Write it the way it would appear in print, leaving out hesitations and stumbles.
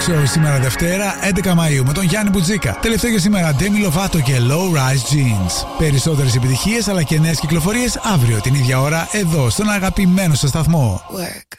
Show σήμερα Δευτέρα 11 Μαΐου με τον Γιάννη Μπουτζίκα. Τελευταίο για σήμερα Demi Lovato και Low Rise Jeans. Περισσότερες επιτυχίες αλλά και νέες κυκλοφορίες αύριο την ίδια ώρα εδώ στον αγαπημένο σας σταθμό. Work.